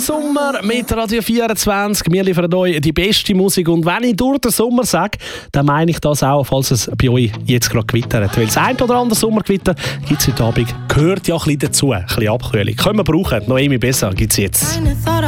Sommer mit Radio 24. Wir liefern euch die beste Musik. Und wenn ich durch den Sommer sage, dann meine ich das auch, falls es bei euch jetzt gerade gewittert. Weil das ein oder andere Sommergewitter gibt es heute Abend. Gehört ja ein bisschen dazu. Ein bisschen Abkühlung. Können wir brauchen. Noch immer besser gibt es jetzt.